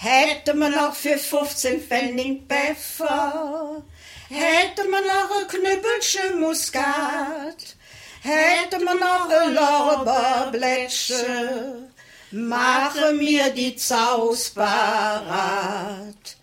Hätte man noch für 15 Pfennig Pfeffer, hätte man noch ein Knüppelchen Muskat, hätte man noch ein Lorbeerblättchen, mache mir die Zaus parat.